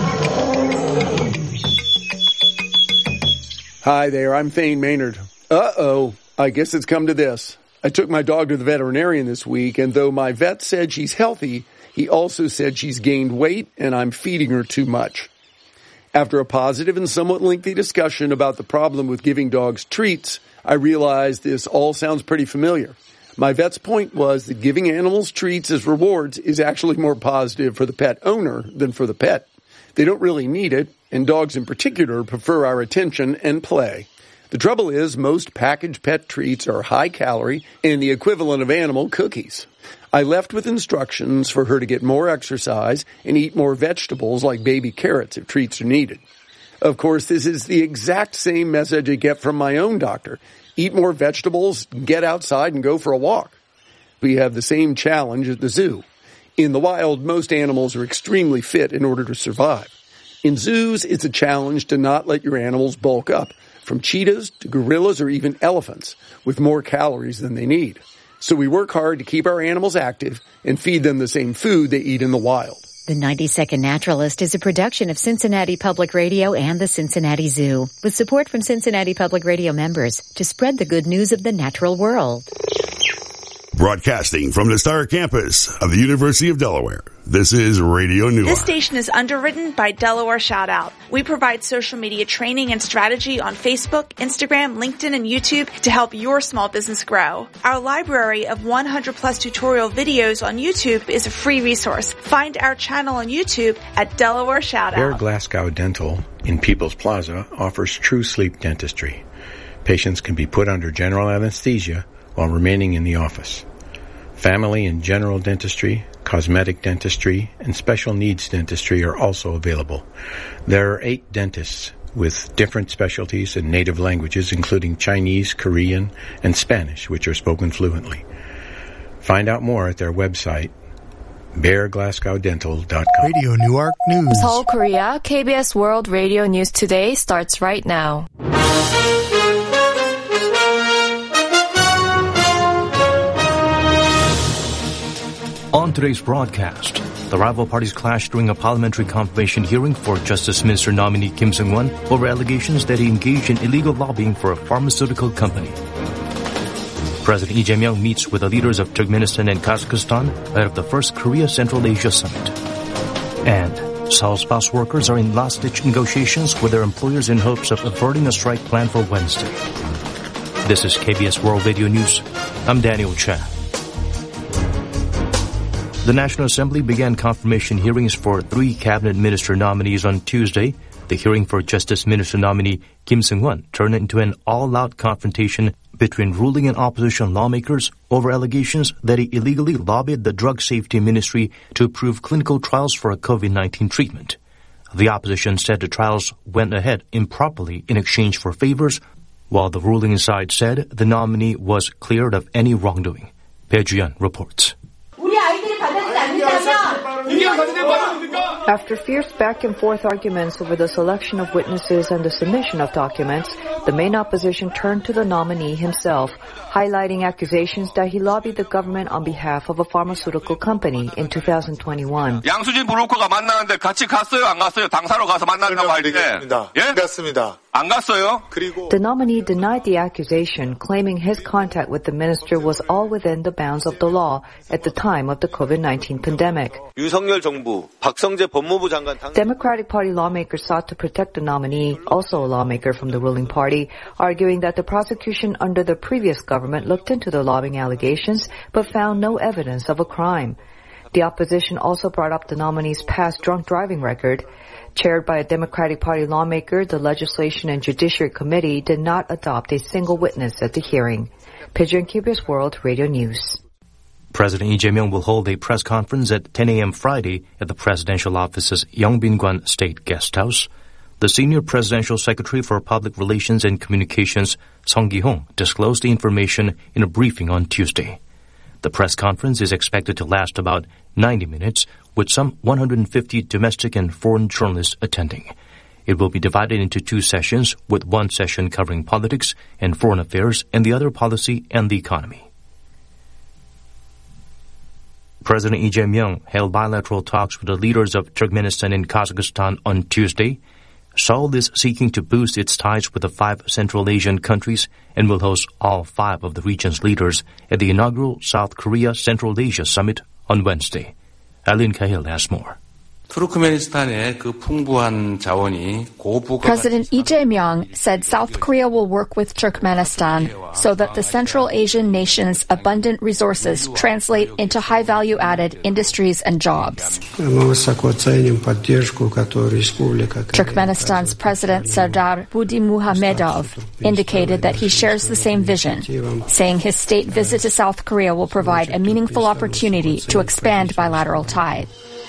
Hi there, I'm Thane Maynard. Uh-oh, I guess it's come to this. I took my dog to the veterinarian this week, and though my vet said she's healthy, he also said she's gained weight and I'm feeding her too much. After a positive and somewhat lengthy discussion about the problem with giving dogs treats, I realized this all sounds pretty familiar. My vet's point was that giving animals treats as rewards is actually more positive for the pet owner than for the pet. They don't really need it, and dogs in particular prefer our attention and play. The trouble is, most packaged pet treats are high calorie and the equivalent of animal cookies. I left with instructions for her to get more exercise and eat more vegetables like baby carrots if treats are needed. Of course, this is the exact same message I get from my own doctor. Eat more vegetables, get outside, and go for a walk. We have the same challenge at the zoo. In the wild, most animals are extremely fit in order to survive. In zoos, it's a challenge to not let your animals bulk up, from cheetahs to gorillas or even elephants, with more calories than they need. So we work hard to keep our animals active and feed them the same food they eat in the wild. The ninety second Naturalist is a production of Cincinnati Public Radio and the Cincinnati Zoo, with support from Cincinnati Public Radio members to spread the good news of the natural world. Broadcasting from the Star Campus of the University of Delaware, this is Radio Newark. This station is underwritten by Delaware Shoutout. We provide social media training and strategy on Facebook, Instagram, LinkedIn, and YouTube to help your small business grow. Our library of one hundred plus tutorial videos on YouTube is a free resource. Find our channel on YouTube at Delaware Shoutout. Bear Glasgow Dental in People's Plaza offers true sleep dentistry. Patients can be put under general anesthesia while remaining in the office. Family and general dentistry, cosmetic dentistry, and special needs dentistry are also available. There are eight dentists with different specialties and native languages, including Chinese, Korean, and Spanish, which are spoken fluently. Find out more at their website, bear glasgow dental dot com. Radio Newark News. Seoul, Korea, K B S World Radio News Today starts right now. On today's broadcast, the rival parties clashed during a parliamentary confirmation hearing for Justice Minister nominee Kim Seung-won over allegations that he engaged in illegal lobbying for a pharmaceutical company. President Lee Jae-myung meets with the leaders of Turkmenistan and Kazakhstan ahead of the first Korea Central Asia Summit. And Seoul's bus workers are in last-ditch negotiations with their employers in hopes of averting a strike planned for Wednesday. This is K B S World Radio News. I'm Daniel Chan. The National Assembly began confirmation hearings for three cabinet minister nominees on Tuesday. The hearing for Justice Minister nominee Kim Seung-won turned into an all-out confrontation between ruling and opposition lawmakers over allegations that he illegally lobbied the Drug Safety Ministry to approve clinical trials for a COVID nineteen treatment. The opposition said the trials went ahead improperly in exchange for favors, while the ruling side said the nominee was cleared of any wrongdoing. Bae Ju-yeon reports. After fierce back-and-forth arguments over the selection of witnesses and the submission of documents, the main opposition turned to the nominee himself, highlighting accusations that he lobbied the government on behalf of a pharmaceutical company in two thousand twenty-one. 양수진 브로커가 만나는데 같이 갔어요? 안 갔어요? 당사로 가서 만났다고 할 때. 예? 갔습니다. 안 갔어요? The nominee denied the accusation, claiming his contact with the minister was all within the bounds of the law at the time of the COVID nineteen pandemic. 윤석열 정부, 박성재 법무부 장관 당... Democratic Party lawmakers sought to protect the nominee, also a lawmaker from the ruling party, arguing that the prosecution under the previous government looked into the lobbying allegations but found no evidence of a crime. The opposition also brought up the nominee's past drunk driving record. Chaired by a Democratic Party lawmaker, the Legislation and Judiciary Committee did not adopt a single witness at the hearing. Pigeon K B S World Radio News. President Lee Jae-myung will hold a press conference at ten a.m. Friday at the presidential office's Yeongbin-gwan State Guest House. The senior presidential secretary for public relations and communications, Song Ki-hong, disclosed the information in a briefing on Tuesday. The press conference is expected to last about ninety minutes, with some one hundred fifty domestic and foreign journalists attending. It will be divided into two sessions, with one session covering politics and foreign affairs and the other policy and the economy. President Lee Jae-myung held bilateral talks with the leaders of Turkmenistan and Kazakhstan on Tuesday. Seoul is seeking to boost its ties with the five Central Asian countries and will host all five of the region's leaders at the inaugural South Korea Central Asia Summit on Wednesday. Aline Cahill has more. President Lee Jae-myung said South Korea will work with Turkmenistan so that the Central Asian nation's abundant resources translate into high-value-added industries and jobs. Turkmenistan's President Sardar Budimuhamedov indicated that he shares the same vision, saying his state visit to South Korea will provide a meaningful opportunity to expand bilateral ties.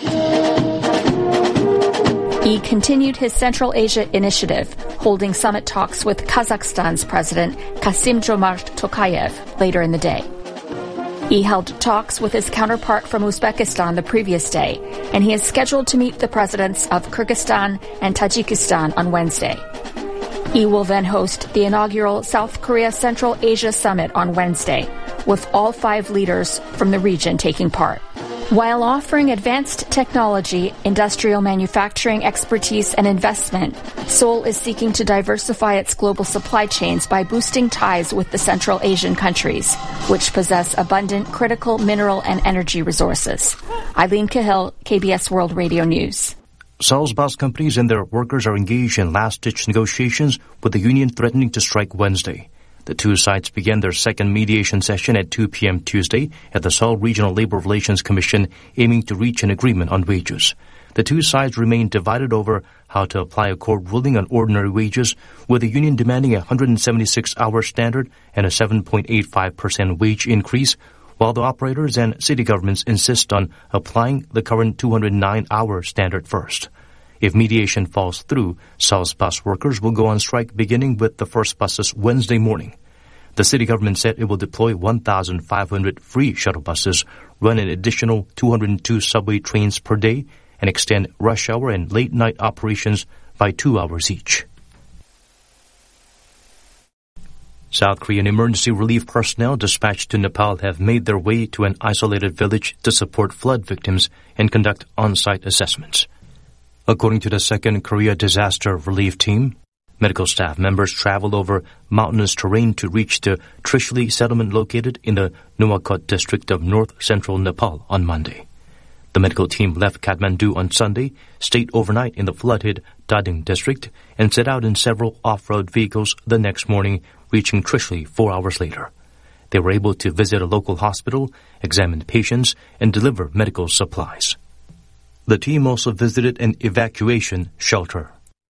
He continued his Central Asia initiative, holding summit talks with Kazakhstan's President Kassym-Jomart Tokayev later in the day. He held talks with his counterpart from Uzbekistan the previous day, and he is scheduled to meet the presidents of Kyrgyzstan and Tajikistan on Wednesday. He will then host the inaugural South Korea Central Asia Summit on Wednesday, with all five leaders from the region taking part. While offering advanced technology, industrial manufacturing expertise, and investment, Seoul is seeking to diversify its global supply chains by boosting ties with the Central Asian countries, which possess abundant critical mineral and energy resources. Eileen Cahill, K B S World Radio News. Seoul's bus companies and their workers are engaged in last-ditch negotiations with the union threatening to strike Wednesday. The two sides began their second mediation session at two p.m. Tuesday at the Seoul Regional Labor Relations Commission, aiming to reach an agreement on wages. The two sides remain divided over how to apply a court ruling on ordinary wages, with the union demanding a one hundred seventy-six hour standard and a seven point eight five percent wage increase, while the operators and city governments insist on applying the current two hundred nine hour standard first. If mediation falls through, Seoul's bus workers will go on strike beginning with the first buses Wednesday morning. The city government said it will deploy one thousand five hundred free shuttle buses, run an additional two hundred two subway trains per day, and extend rush hour and late night operations by two hours each. South Korean emergency relief personnel dispatched to Nepal have made their way to an isolated village to support flood victims and conduct on-site assessments. According to the Second Korea Disaster Relief Team, medical staff members traveled over mountainous terrain to reach the Trishuli settlement located in the Nuwakot district of north-central Nepal on Monday. The medical team left Kathmandu on Sunday, stayed overnight in the flood-hit Dading district, and set out in several off-road vehicles the next morning, reaching Trishuli four hours later. They were able to visit a local hospital, examine patients, and deliver medical supplies. The team also visited an evacuation shelter.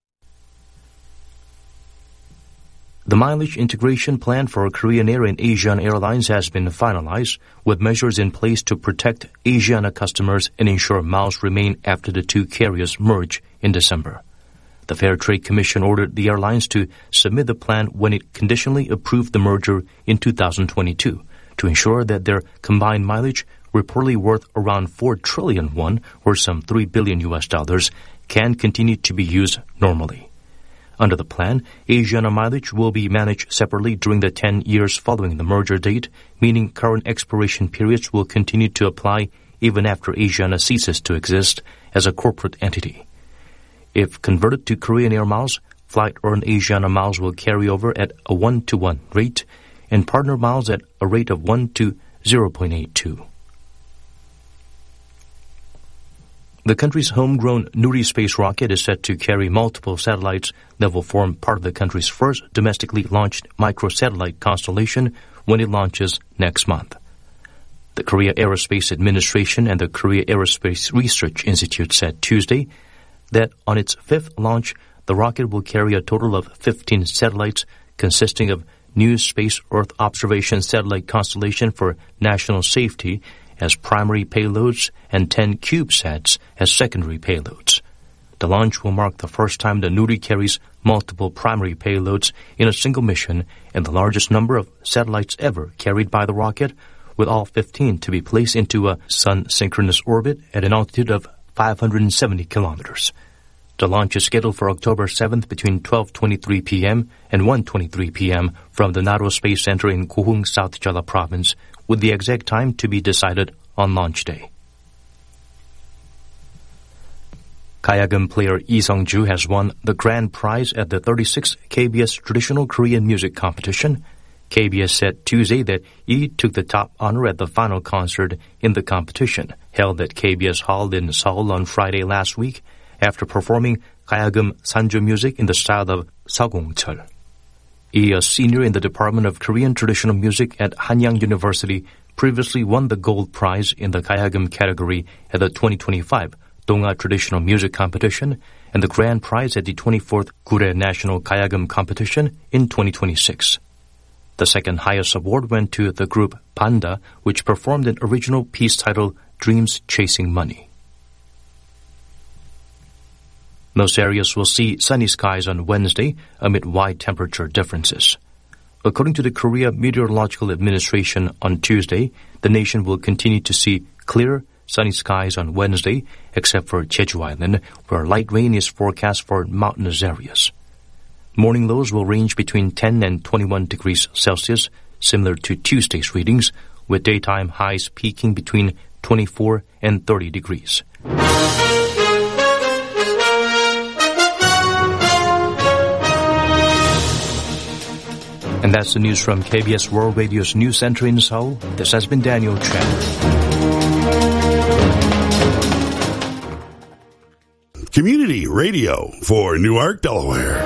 The mileage integration plan for Korean Air and Asiana Airlines has been finalized, with measures in place to protect Asiana customers and ensure miles remain after the two carriers merge in December. The Fair Trade Commission ordered the airlines to submit the plan when it conditionally approved the merger in two thousand twenty-two to ensure that their combined mileage, reportedly worth around four trillion won, or some three billion U S dollars, can continue to be used normally. Under the plan, Asiana mileage will be managed separately during the ten years following the merger date, meaning current expiration periods will continue to apply even after Asiana ceases to exist as a corporate entity. If converted to Korean Air miles, flight-earned Asiana miles will carry over at a one to one rate, and partner miles at a rate of one to zero point eight two. The country's homegrown Nuri space rocket is set to carry multiple satellites that will form part of the country's first domestically launched microsatellite constellation when it launches next month. The Korea Aerospace Administration and the Korea Aerospace Research Institute said Tuesday that on its fifth launch, the rocket will carry a total of fifteen satellites consisting of New Space Earth Observation Satellite Constellation for National Safety as primary payloads and ten CubeSats as secondary payloads. The launch will mark the first time the Nuri carries multiple primary payloads in a single mission and the largest number of satellites ever carried by the rocket, with all fifteen to be placed into a sun-synchronous orbit at an altitude of five hundred seventy kilometers. The launch is scheduled for October seventh between twelve twenty-three p.m. and one twenty-three p.m. from the Naro Space Center in Gohung, South Jeolla Province, with the exact time to be decided on launch day. Kayagum player Lee Sung-ju has won the grand prize at the thirty-sixth K B S Traditional Korean Music Competition. K B S said Tuesday that Lee took the top honor at the final concert in the competition, held at K B S Hall in Seoul on Friday last week, after performing Kayagum Sanjo music in the style of Sagongcheol. Lee, a senior in the Department of Korean Traditional Music at Hanyang University, previously won the gold prize in the Kayagum category at the twenty twenty-five Donga Traditional Music Competition and the grand prize at the twenty-fourth Gure National Kayagum Competition in twenty twenty-six. The second highest award went to the group Panda, which performed an original piece titled Dreams Chasing Money. Most areas will see sunny skies on Wednesday amid wide temperature differences. According to the Korea Meteorological Administration on Tuesday, the nation will continue to see clear, sunny skies on Wednesday, except for Jeju Island, where light rain is forecast for mountainous areas. Morning lows will range between ten and twenty-one degrees Celsius, similar to Tuesday's readings, with daytime highs peaking between twenty-four and thirty degrees. And that's the news from K B S World Radio's News Center in Seoul. This has been Daniel Chen. Community radio for Newark, Delaware.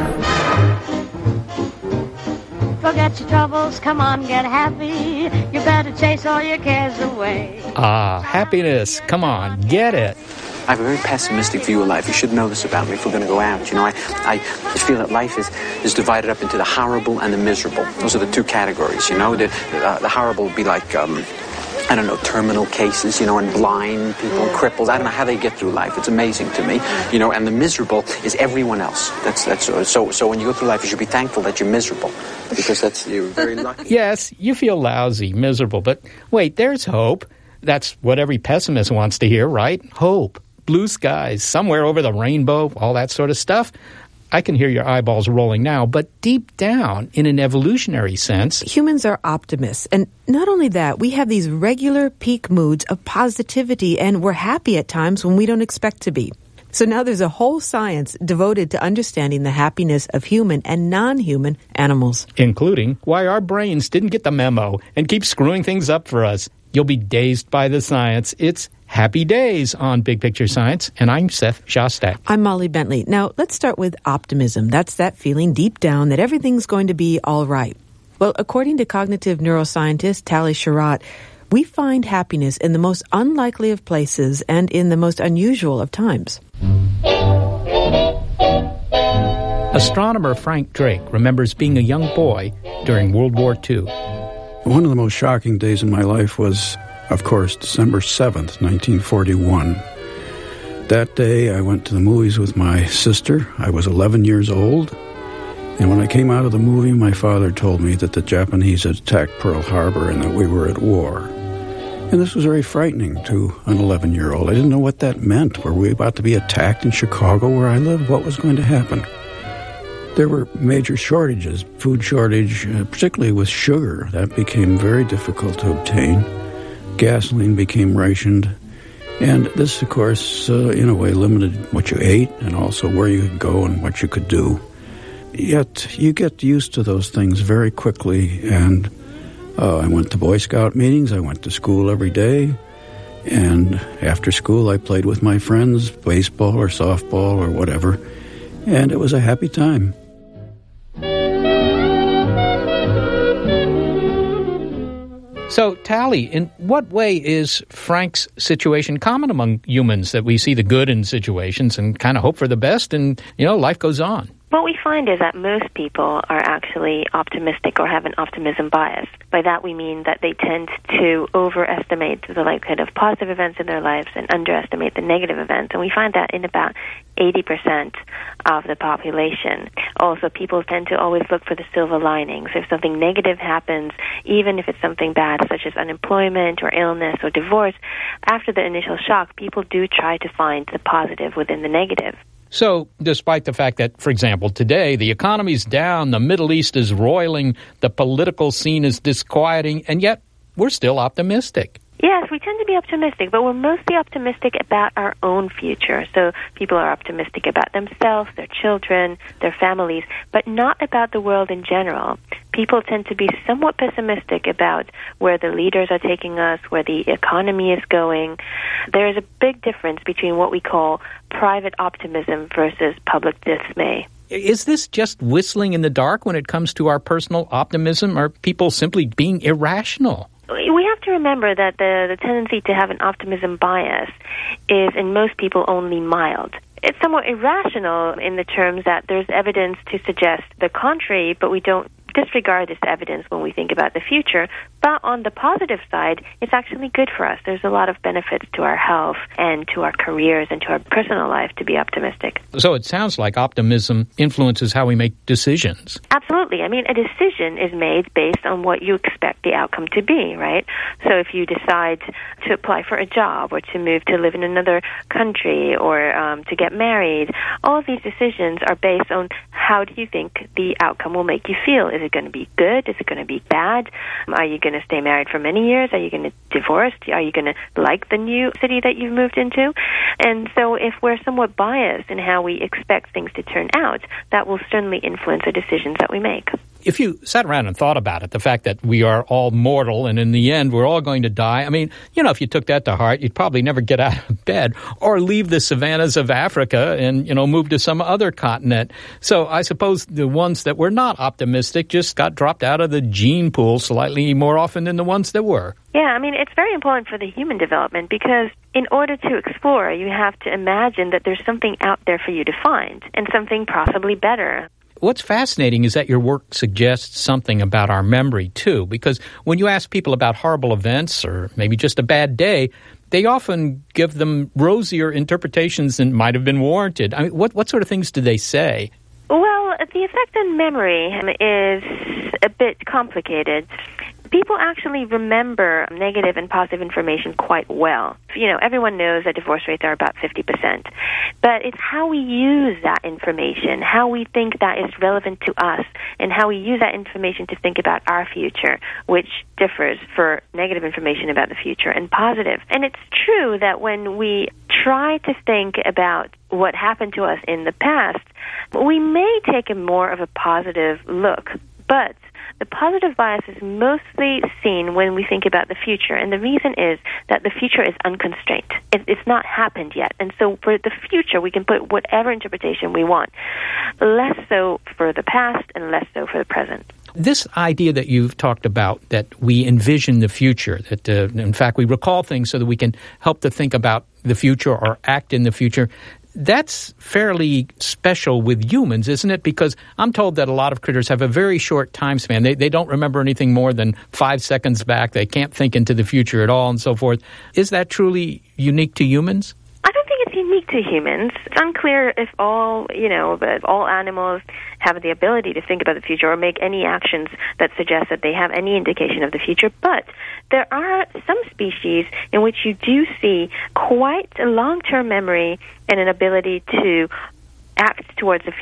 Forget your troubles, come on, get happy. You better chase all your cares away. Ah, happiness, come on, get it. I have a very pessimistic view of life. You should know this about me if we're going to go out. You know, I, I just feel that life is, is divided up into the horrible and the miserable. Those are the two categories, you know. The, uh, the horrible would be like, um, I don't know, terminal cases, you know, and blind people, and cripples. I don't know how they get through life. It's amazing to me, you know. And the miserable is everyone else. That's that's uh, so. So when you go through life, you should be thankful that you're miserable, because that's you're very lucky. Yes, you feel lousy, miserable, but wait, there's hope. That's what every pessimist wants to hear, right? Hope. Blue skies, somewhere over the rainbow, all that sort of stuff. I can hear your eyeballs rolling now, but deep down, in an evolutionary sense, humans are optimists. And not only that, we have these regular peak moods of positivity, and we're happy at times when we don't expect to be. So now there's a whole science devoted to understanding the happiness of human and non-human animals. Including why our brains didn't get the memo and keep screwing things up for us. You'll be dazed by the science. It's Happy Days on Big Picture Science, and I'm Seth Shostak. I'm Molly Bentley. Now, let's start with optimism. That's that feeling deep down that everything's going to be all right. Well, according to cognitive neuroscientist Tali Sharot, we find happiness in the most unlikely of places and in the most unusual of times. Astronomer Frank Drake remembers being a young boy during World War Two. One of the most shocking days in my life was, of course, December seventh, nineteen forty-one. That day, I went to the movies with my sister. I was eleven years old. And when I came out of the movie, my father told me that the Japanese had attacked Pearl Harbor and that we were at war. And this was very frightening to an eleven-year-old. I didn't know what that meant. Were we about to be attacked in Chicago, where I live? What was going to happen? There were major shortages, food shortage, uh, particularly with sugar. That became very difficult to obtain. Gasoline became rationed. And this, of course, uh, in a way limited what you ate and also where you could go and what you could do. Yet you get used to those things very quickly, and uh, I went to Boy Scout meetings. I went to school every day. And after school, I played with my friends, baseball or softball or whatever. And it was a happy time. So, Tally, in what way is Frank's situation common among humans, that we see the good in situations and kind of hope for the best and, you know, life goes on? What we find is that most people are actually optimistic or have an optimism bias. By that we mean that they tend to overestimate the likelihood of positive events in their lives and underestimate the negative events. And we find that in about eighty percent of the population. Also, people tend to always look for the silver linings. If something negative happens, even if it's something bad, such as unemployment or illness or divorce, after the initial shock, people do try to find the positive within the negative. So, despite the fact that, for example, today the economy's down, the Middle East is roiling, the political scene is disquieting, and yet we're still optimistic. Yes, we tend to be optimistic, but we're mostly optimistic about our own future. So people are optimistic about themselves, their children, their families, but not about the world in general. People tend to be somewhat pessimistic about where the leaders are taking us, where the economy is going. There is a big difference between what we call private optimism versus public dismay. Is this just whistling in the dark when it comes to our personal optimism? Are people simply being irrational? We have to remember that the, the tendency to have an optimism bias is in most people only mild. It's somewhat irrational in the terms that there's evidence to suggest the contrary, but we don't disregard this evidence when we think about the future. But on the positive side, it's actually good for us. There's a lot of benefits to our health and to our careers and to our personal life to be optimistic. So it sounds like optimism influences how we make decisions. Absolutely. I mean, a decision is made based on what you expect the outcome to be, right? So if you decide to apply for a job or to move to live in another country or um, to get married, all of these decisions are based on how do you think the outcome will make you feel. Is it going to be good? Is it going to be bad? Are you going to stay married for many years? Are you going to divorce? Are you going to like the new city that you've moved into? And so if we're somewhat biased in how we expect things to turn out, that will certainly influence the decisions that we make. If you sat around and thought about it, the fact that we are all mortal and in the end we're all going to die, I mean, you know, if you took that to heart, you'd probably never get out of bed or leave the savannas of Africa and, you know, move to some other continent. So I suppose the ones that were not optimistic just got dropped out of the gene pool slightly more often than the ones that were. Yeah, I mean, it's very important for the human development because in order to explore, you have to imagine that there's something out there for you to find and something possibly better. What's fascinating is that your work suggests something about our memory, too, because when you ask people about horrible events or maybe just a bad day, they often give them rosier interpretations than might have been warranted. I mean, what, what sort of things do they say? Well, the effect on memory is a bit complicated. People actually remember negative and positive information quite well. You know, everyone knows that divorce rates are about fifty percent. But it's how we use that information, how we think that is relevant to us, and how we use that information to think about our future, which differs for negative information about the future and positive. And it's true that when we try to think about what happened to us in the past, we may take a more of a positive look. But the positive bias is mostly seen when we think about the future, and the reason is that the future is unconstrained. It, it's not happened yet, and so for the future we can put whatever interpretation we want, less so for the past and less so for the present. This idea that you've talked about, that we envision the future, that uh, in fact we recall things so that we can help to think about the future or act in the future, that's fairly special with humans, isn't it? Because I'm told that a lot of critters have a very short time span. They they don't remember anything more than five seconds back. They can't think into the future at all and so forth. Is that truly unique to humans? I don't think it's unique to humans. It's unclear if all, you know, if all animals have the ability to think about the future or make any actions that suggest that they have any indication of the future. But there are some species in which you do see quite a long-term memory and an ability to act towards the